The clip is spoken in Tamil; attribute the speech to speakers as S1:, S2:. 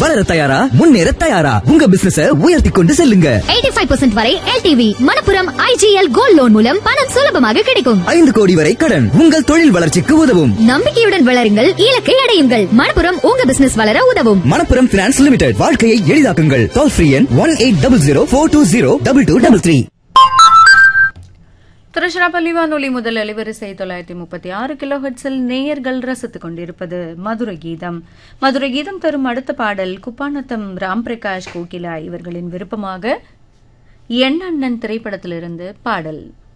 S1: வளர தயாரா? முன்னேற தயாரா? உங்க பிசினஸ உயர்த்தி கொண்டு செல்லுங்க.
S2: 85% வரை LTV. Manappuram IGL gold loan மூலம் பணம் சுலபமாக கிடைக்கும்.
S1: 5 கோடி வரை கடன். உங்கள் தொழில் வளர்ச்சிக்கு உதவும்.
S2: நம்பிக்கையுடன் வளருங்கள், இலக்கை அடையுங்கள். மணப்புரம் உங்க பிசினஸ் வளர உதவும்.
S1: Manappuram finance limited. வாழ்க்கையை எளிதாக்குங்கள். Toll free எண் 1800420233.
S3: திருச்சிராப்பள்ளி வானொலி முதல் அலைவரிசை 936 கிலோஹெர்ட்ஸில் நேயர்கள் ரசித்துக் கொண்டிருப்பது மதுரை கீதம். மதுரை கீதம் தரும் அடுத்த பாடல் குப்பாநத்தம் ராம் பிரகாஷ் கோகிலா இவர்களின் விருப்பமாக என் அண்ணன் திரைப்படத்திலிருந்து பாடல்.